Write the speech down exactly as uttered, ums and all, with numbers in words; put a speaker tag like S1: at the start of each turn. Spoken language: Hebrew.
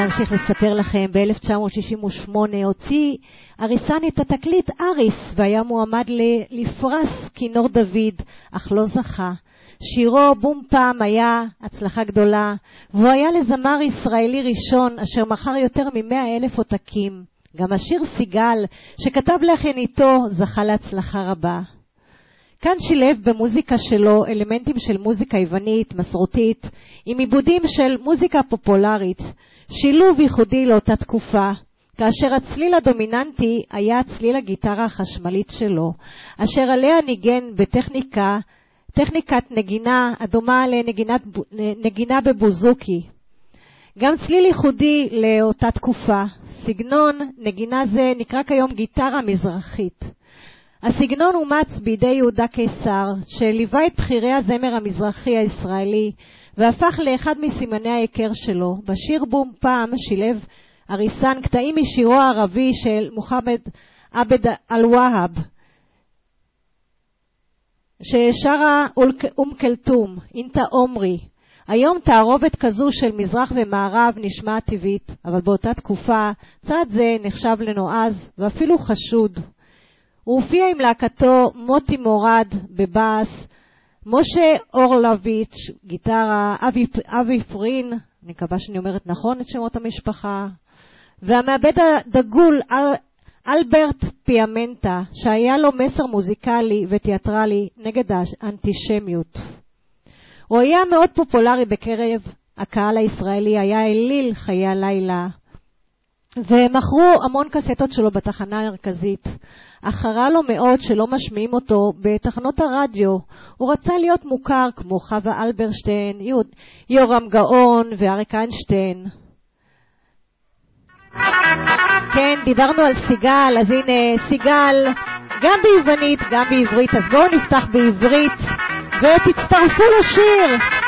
S1: אמשיך לספר לכם, ב-אלף תשע מאות שישים ושמונה הוציא אריסן את התקליט אריס, והיה מועמד לפרס כינור דוד, אך לא זכה. שירו בום פעם היה הצלחה גדולה, והוא היה לזמר ישראלי ראשון אשר מכר יותר ממאה אלף עותקים. גם השיר סיגל שכתב לכן איתו זכה להצלחה רבה. כאן שילב במוזיקה שלו אלמנטים של מוזיקה יוונית, מסורתית, עם עיבודים של מוזיקה פופולרית, שילוב ייחודי לאותה תקופה, כאשר הצליל הדומיננטי היה צליל הגיטרה החשמלית שלו, אשר עליה ניגן בטכניקה, טכניקת נגינה הדומה לנגינת, נגינה בבוזוקי. גם צליל ייחודי לאותה תקופה, סגנון נגינה זה נקרא כיום גיטרה מזרחית. הסגנון אומץ בידי יהודה קיסר, שליווה את בחירי הזמר המזרחי הישראלי, והפך לאחד מסימני ההיכר שלו. בשיר בום פעם שילב אריסן קטעים משירו הערבי של מוחמד עבד אל-והאב, ששרה אום כלתום, אינטה עומרי. היום תערובת כזו של מזרח ומערב נשמע טבעית, אבל באותה תקופה צעד זה נחשב לנועז ואפילו חשוד. הוא הופיע עם להקתו מוטי מורד בבאס, משה אורלביץ' גיטרה, אבי, אבי פרין, אני מקווה שאני אומרת נכון את שמות המשפחה, והמעבד הדגול אל, אלברט פיאמנטה, שהיה לו מסר מוזיקלי ותיאטרלי נגד האנטישמיות. הוא היה מאוד פופולרי בקרב הקהל הישראלי, היה אליל חיי הלילה, ומכרו המון קסטות שלו בתחנה המרכזית. אחרה לו מאוד שלא משמיעים אותו בתחנות הרדיו. הוא רצה להיות מוכר כמו חווה אלברשטיין, יורם גאון ואריק איינשטיין. כן, דיברנו על סיגל, אז הנה סיגל גם ביוונית גם בעברית, אז בואו נפתח בעברית ותצטרפו לשיר.